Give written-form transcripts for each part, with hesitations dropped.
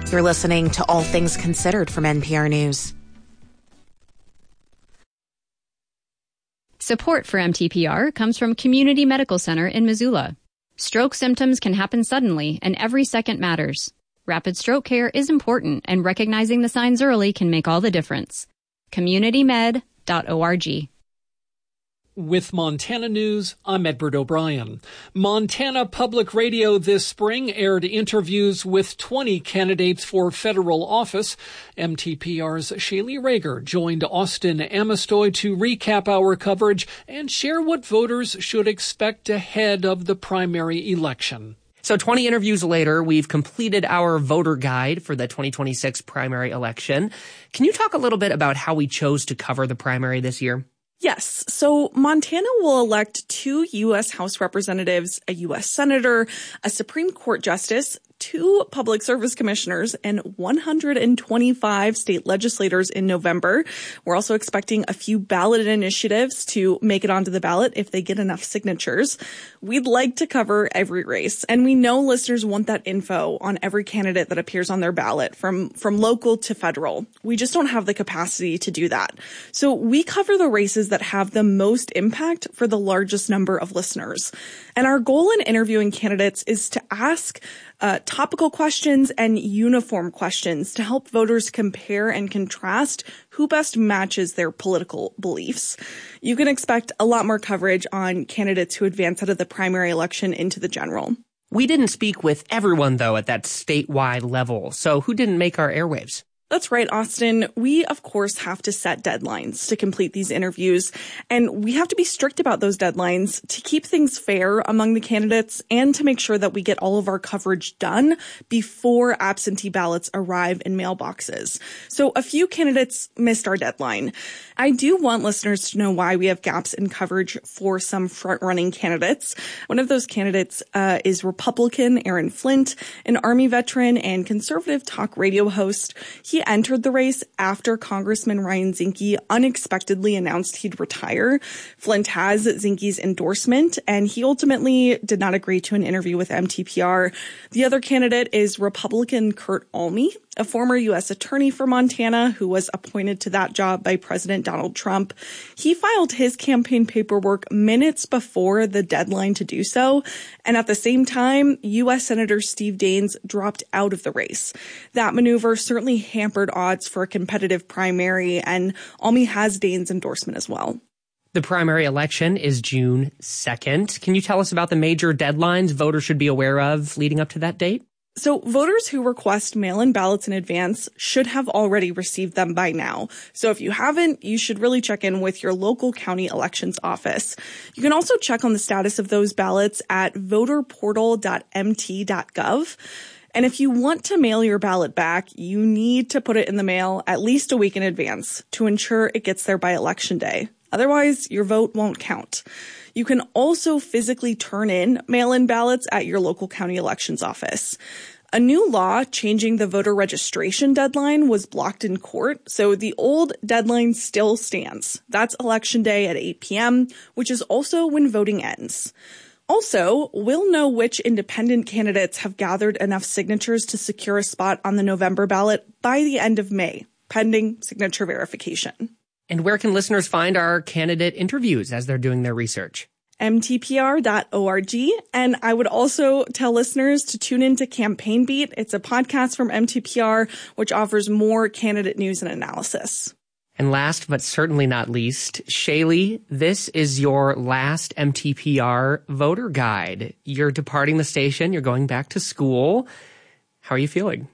You're listening to All Things Considered from NPR News. Support for MTPR comes from Community Medical Center in Missoula. Stroke symptoms can happen suddenly, and every second matters. Rapid stroke care is important, and recognizing the signs early can make all the difference. CommunityMed.org. With Montana News, I'm Edward O'Brien. Montana Public Radio this spring aired interviews with 20 candidates for federal office. MTPR's Shaylee Rager joined Austin Amistoy to recap our coverage and share what voters should expect ahead of the primary election. So 20 interviews later, we've completed our voter guide for the 2026 primary election. Can you talk a little bit about how we chose to cover the primary this year? Yes. So Montana will elect 2 U.S. House representatives, a U.S. senator, a Supreme Court justice, 2 public service commissioners, and 125 state legislators in November. We're also expecting a few ballot initiatives to make it onto the ballot if they get enough signatures. We'd like to cover every race, and we know listeners want that info on every candidate that appears on their ballot, from local to federal. We just don't have the capacity to do that. So we cover the races that have the most impact for the largest number of listeners. And our goal in interviewing candidates is to ask topical questions and uniform questions to help voters compare and contrast who best matches their political beliefs. You can expect a lot more coverage on candidates who advance out of the primary election into the general. We didn't speak with everyone, though, at that statewide level. So who didn't make our airwaves? That's right, Austin. We, of course, have to set deadlines to complete these interviews, and we have to be strict about those deadlines to keep things fair among the candidates and to make sure that we get all of our coverage done before absentee ballots arrive in mailboxes. So a few candidates missed our deadline. I do want listeners to know why we have gaps in coverage for some front-running candidates. One of those candidates is Republican Aaron Flint, an Army veteran and conservative talk radio host. He entered the race after Congressman Ryan Zinke unexpectedly announced he'd retire. Flint has Zinke's endorsement, and he ultimately did not agree to an interview with MTPR. The other candidate is Republican Kurt Almey, a former U.S. attorney for Montana who was appointed to that job by President Donald Trump. He filed his campaign paperwork minutes before the deadline to do so, and at the same time, U.S. Senator Steve Daines dropped out of the race. That maneuver certainly hampered odds for a competitive primary, and Almey has Daines' endorsement as well. The primary election is June 2nd. Can you tell us about the major deadlines voters should be aware of leading up to that date? So voters who request mail-in ballots in advance should have already received them by now. So if you haven't, you should really check in with your local county elections office. You can also check on the status of those ballots at voterportal.mt.gov. And if you want to mail your ballot back, you need to put it in the mail at least a week in advance to ensure it gets there by Election Day. Otherwise, your vote won't count. You can also physically turn in mail-in ballots at your local county elections office. A new law changing the voter registration deadline was blocked in court, so the old deadline still stands. That's Election Day at 8 p.m., which is also when voting ends. Also, we'll know which independent candidates have gathered enough signatures to secure a spot on the November ballot by the end of May, pending signature verification. And where can listeners find our candidate interviews as they're doing their research? mtpr.org. And I would also tell listeners to tune into Campaign Beat. It's a podcast from MTPR, which offers more candidate news and analysis. And last but certainly not least, Shaylee, this is your last MTPR voter guide. You're departing the station. You're going back to school. How are you feeling?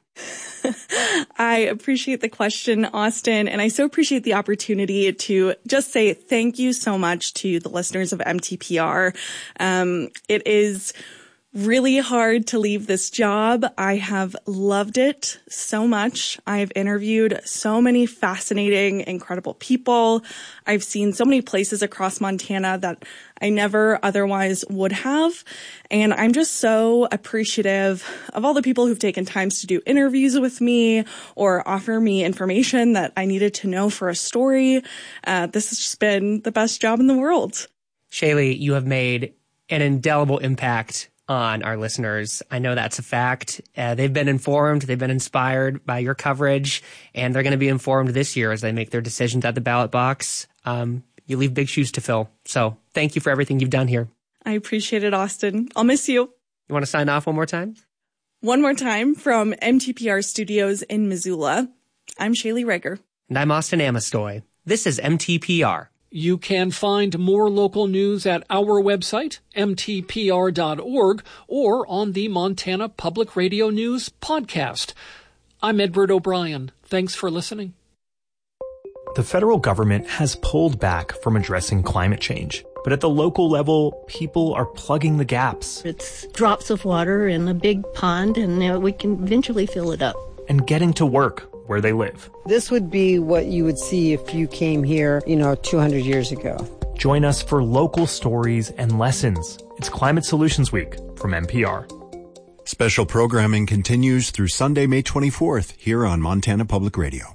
I appreciate the question, Austin, and I so appreciate the opportunity to just say thank you so much to the listeners of MTPR. It is really hard to leave this job. I have loved it so much. I've interviewed so many fascinating, incredible people. I've seen so many places across Montana that I never otherwise would have. And I'm just so appreciative of all the people who've taken times to do interviews with me or offer me information that I needed to know for a story. This has just been the best job in the world. Shaylee, you have made an indelible impact on our listeners. I know that's a fact. They've been informed, they've been inspired by your coverage, and they're going to be informed this year as they make their decisions at the ballot box. You leave big shoes to fill. So thank you for everything you've done here. I appreciate it, Austin. I'll miss you. You want to sign off one more time? One more time from MTPR Studios in Missoula. I'm Shaylee Reger. And I'm Austin Amistoy. This is MTPR. You can find more local news at our website, mtpr.org, or on the Montana Public Radio News podcast. I'm Edward O'Brien. Thanks for listening. The federal government has pulled back from addressing climate change. But at the local level, people are plugging the gaps. It's drops of water in a big pond, and we can eventually fill it up. And getting to work where they live. This would be what you would see if you came here, 200 years ago. Join us for local stories and lessons. It's Climate Solutions Week from NPR. Special programming continues through Sunday, May 24th, here on Montana Public Radio.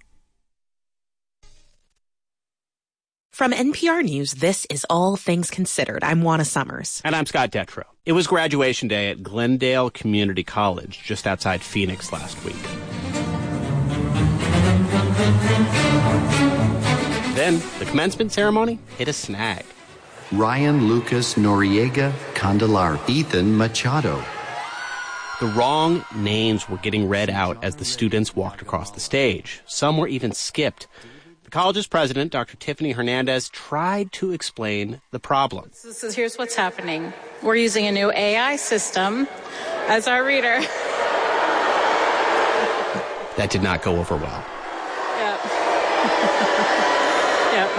From NPR News, this is All Things Considered. I'm Juana Summers. And I'm Scott Detrow. It was graduation day at Glendale Community College, just outside Phoenix last week. Then, the commencement ceremony hit a snag. Ryan Lucas Noriega Candelar, Ethan Machado. The wrong names were getting read out as the students walked across the stage. Some were even skipped. The college's president, Dr. Tiffany Hernandez, tried to explain the problem. Here's what's happening. We're using a new AI system as our reader. That did not go over well. Yep. Yep.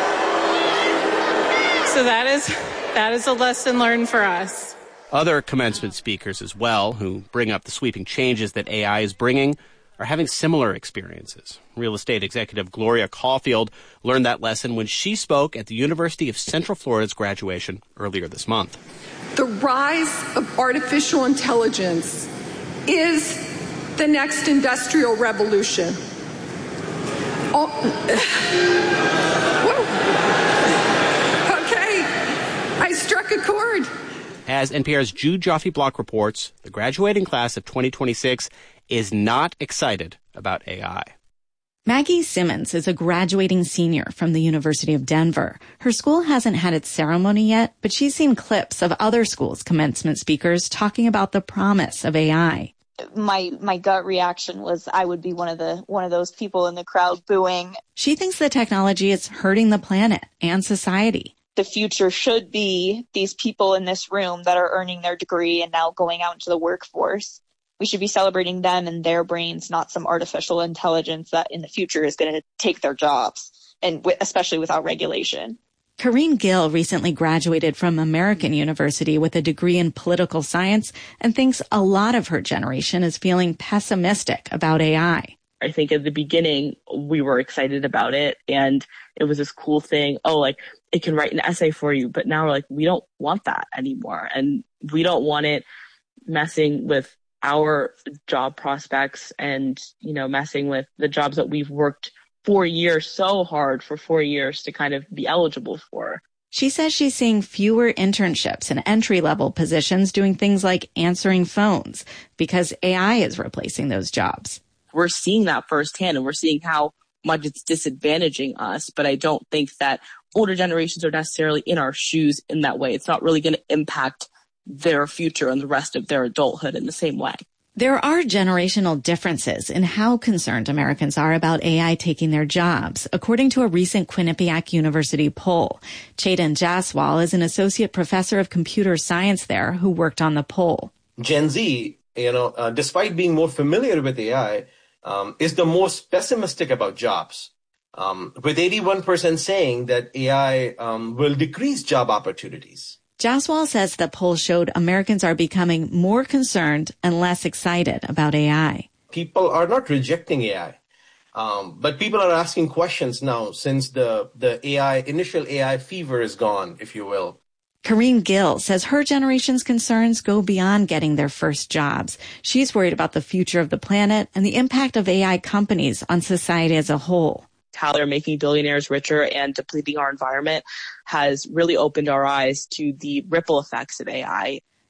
So that is a lesson learned for us. Other commencement speakers as well, who bring up the sweeping changes that AI is bringing, are having similar experiences. Real estate executive Gloria Caulfield learned that lesson when she spoke at the University of Central Florida's graduation earlier this month. The rise of artificial intelligence is the next industrial revolution. Okay, I struck a chord. As NPR's Jude Joffe-Block reports, the graduating class of 2026 is not excited about AI. Maggie Simmons is a graduating senior from the University of Denver. Her school hasn't had its ceremony yet, but she's seen clips of other schools' commencement speakers talking about the promise of AI. My gut reaction was I would be one of those people in the crowd booing. She thinks the technology is hurting the planet and society. The future should be these people in this room that are earning their degree and now going out into the workforce. We should be celebrating them and their brains, not some artificial intelligence that in the future is going to take their jobs, and especially without regulation. Karine Gill recently graduated from American University with a degree in political science and thinks a lot of her generation is feeling pessimistic about AI. I think at the beginning, we were excited about it, and it was this cool thing. It can write an essay for you, but now we're like, we don't want that anymore. And we don't want it messing with our job prospects and, messing with the jobs that we've worked 4 years so hard for 4 years to kind of be eligible for. She says she's seeing fewer internships and entry-level positions doing things like answering phones because AI is replacing those jobs. We're seeing that firsthand, and we're seeing how much it's disadvantaging us, but I don't think that older generations are necessarily in our shoes in that way. It's not really going to impact their future and the rest of their adulthood in the same way. There are generational differences in how concerned Americans are about AI taking their jobs, according to a recent Quinnipiac University poll. Chetan Jaswal is an associate professor of computer science there who worked on the poll. Gen Z, despite being more familiar with AI, is the most pessimistic about jobs, with 81% saying that AI will decrease job opportunities. Jaswal says the poll showed Americans are becoming more concerned and less excited about AI. People are not rejecting AI, but people are asking questions now since the initial AI fever is gone, if you will. Karine Gill says her generation's concerns go beyond getting their first jobs. She's worried about the future of the planet and the impact of AI companies on society as a whole. How they're making billionaires richer and depleting our environment has really opened our eyes to the ripple effects of AI.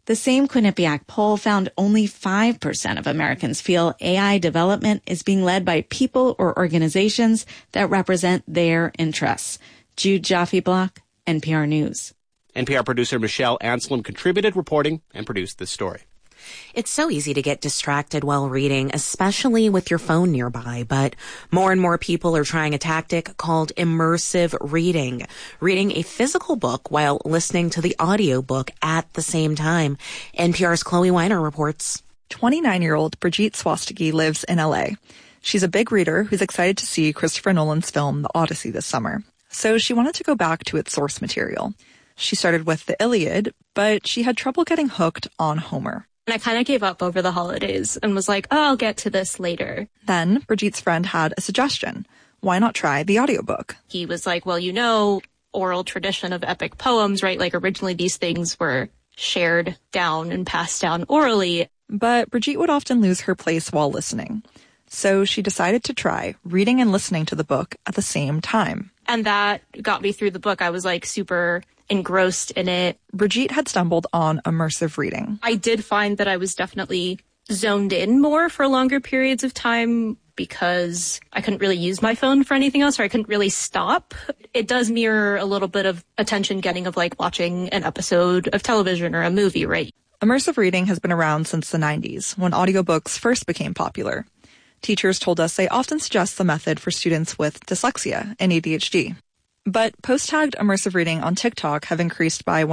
The same Quinnipiac poll found only 5% of Americans feel AI development is being led by people or organizations that represent their interests. Jude Jaffe-Block, NPR News. NPR producer Michelle Anselm contributed, reporting, and produced this story. It's so easy to get distracted while reading, especially with your phone nearby, but more and more people are trying a tactic called immersive reading, reading a physical book while listening to the audiobook at the same time. NPR's Chloe Weiner reports. 29-year-old Brigitte Swastiki lives in LA. She's a big reader who's excited to see Christopher Nolan's film The Odyssey this summer. So she wanted to go back to its source material. She started with the Iliad, but she had trouble getting hooked on Homer. And I kind of gave up over the holidays and was like, oh, I'll get to this later. Then Brigitte's friend had a suggestion. Why not try the audiobook? He was like, well, oral tradition of epic poems, right? Like originally these things were shared down and passed down orally. But Brigitte would often lose her place while listening. So she decided to try reading and listening to the book at the same time. And that got me through the book. I was like super engrossed in it. Brigitte had stumbled on immersive reading. I did find that I was definitely zoned in more for longer periods of time because I couldn't really use my phone for anything else, or I couldn't really stop. It does mirror a little bit of attention getting of like watching an episode of television or a movie, right? Immersive reading has been around since the 90s, when audiobooks first became popular. Teachers told us they often suggest the method for students with dyslexia and ADHD. But post-tagged immersive reading on TikTok have increased by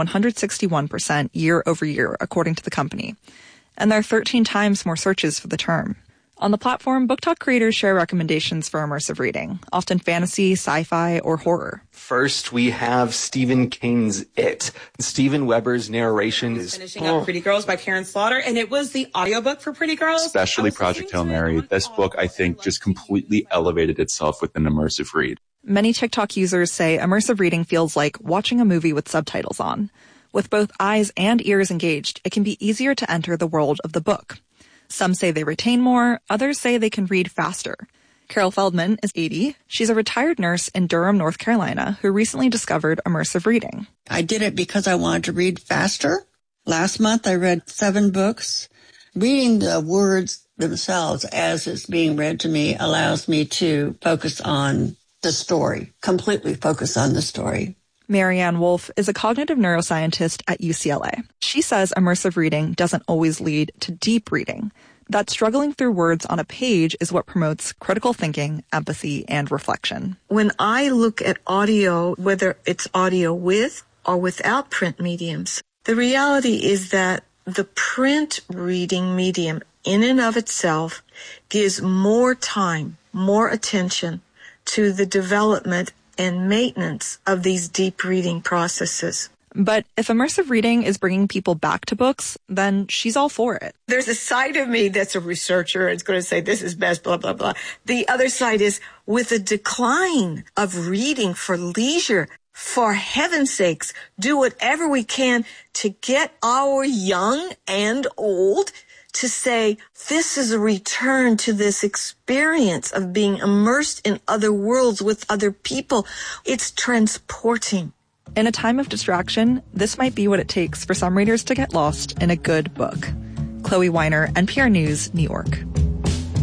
161% year over year, according to the company. And there are 13 times more searches for the term. On the platform, BookTok creators share recommendations for immersive reading, often fantasy, sci-fi, or horror. First, we have Stephen King's It. Steven Weber's narration is... Finishing up Pretty Girls by Karen Slaughter, and it was the audiobook for Pretty Girls. Especially Project Hail Mary. This book, I think, just completely elevated itself with an immersive read. Many TikTok users say immersive reading feels like watching a movie with subtitles on. With both eyes and ears engaged, it can be easier to enter the world of the book. Some say they retain more, others say they can read faster. Carol Feldman is 80. She's a retired nurse in Durham, North Carolina, who recently discovered immersive reading. I did it because I wanted to read faster. Last month I read 7 books. Reading the words themselves as it's being read to me allows me to focus on the story, completely focus on the story. Marianne Wolf is a cognitive neuroscientist at UCLA. She says immersive reading doesn't always lead to deep reading, that struggling through words on a page is what promotes critical thinking, empathy, and reflection. When I look at audio, whether it's audio with or without print mediums, the reality is that the print reading medium in and of itself gives more time, more attention to the development and maintenance of these deep reading processes. But if immersive reading is bringing people back to books, then she's all for it. There's a side of me that's a researcher. It's going to say this is best, blah, blah, blah. The other side is with a decline of reading for leisure, for heaven's sakes, do whatever we can to get our young and old to say, this is a return to this experience of being immersed in other worlds with other people. It's transporting. In a time of distraction, this might be what it takes for some readers to get lost in a good book. Chloe Weiner, NPR News, New York.